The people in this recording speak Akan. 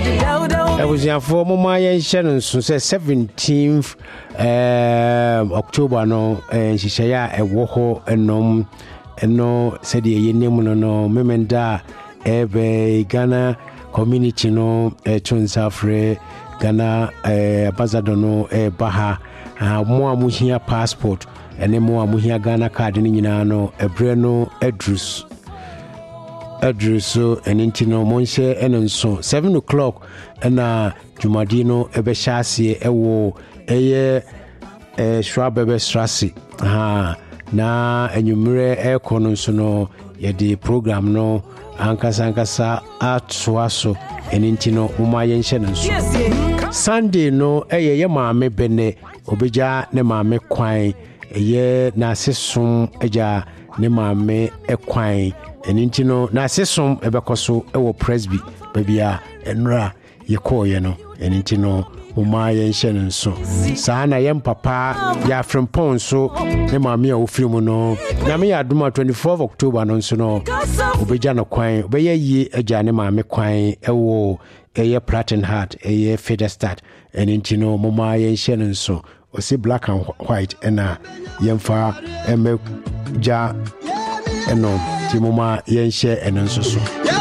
for Mumaya Shannon, so 17th October, no, and she shaya a woho and no, said ye name no, Memenda, Ebe, Ghana community, no, Chonsafre, Ghana, Bazadono, Baha, more Muhia passport, and then more Muhia Ghana card in Yinano, a Breno, Edrus. So and intino monse and so 7 o'clock and Jumadino ebeshasi ewo eye Schwabebe Strassi na enyumre ekono so no ye di program no ankasa atwaso and intino umaye nhye nso Sunday no eye ye maame bene obeja ne maame kwan eye na sesom eja ne maame ekwan enintino na sesom ebekoso ewo presby babia enra yekoye no enintino umaye nhye nso sana yem papa ya frempon so ne maame a ofirimu no na me ya duma 24 October no nso no obeja no kwan obeye yi eja ne maame kwan ewo eye Platinum Heart eye Featherstart enintino umaye nhye nso osi black and white ena yemfa emeja eno timoma yenhye eno nso so